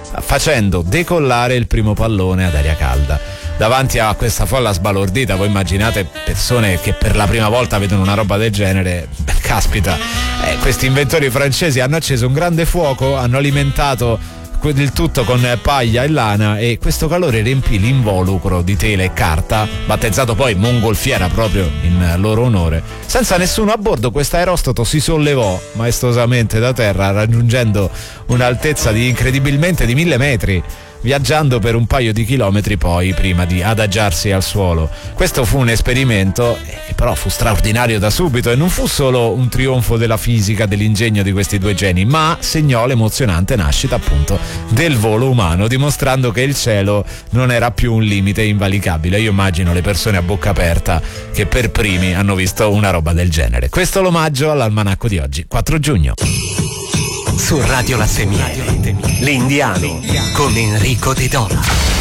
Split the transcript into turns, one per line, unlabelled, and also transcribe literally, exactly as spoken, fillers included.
facendo decollare il primo pallone ad aria calda. Davanti a questa folla sbalordita, voi immaginate persone che per la prima volta vedono una roba del genere, beh, caspita, eh, questi inventori francesi hanno acceso un grande fuoco, hanno alimentato il tutto con paglia e lana, e questo calore riempì l'involucro di tela e carta, battezzato poi mongolfiera proprio in loro onore. Senza nessuno a bordo, questo aerostato si sollevò maestosamente da terra, raggiungendo un'altezza di incredibilmente di mille metri, viaggiando per un paio di chilometri poi prima di adagiarsi al suolo. Questo fu un esperimento che però fu straordinario da subito, e non fu solo un trionfo della fisica, dell'ingegno di questi due geni, ma segnò l'emozionante nascita appunto del volo umano, dimostrando che il cielo non era più un limite invalicabile. Io immagino le persone a bocca aperta che per primi hanno visto una roba del genere. Questo è l'omaggio all'almanacco di oggi, quattro giugno.
Su Radio Latte Miele, L'Indiano con Enrico De Dona.